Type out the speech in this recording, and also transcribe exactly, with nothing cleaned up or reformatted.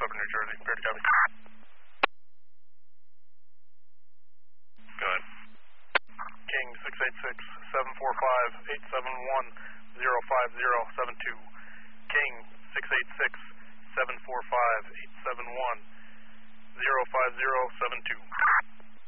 seven, New Jersey. Fair to copy. Go ahead. King six eight six, seven four five, eight seven one, zero five zero seven two. King six eight six, seven four five, eight seven one, zero five zero seven two.